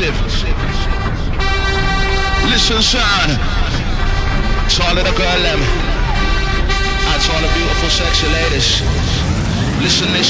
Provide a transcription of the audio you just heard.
massive. Listen, son. To all of the girl them, and to all the beautiful sexy ladies. Listen,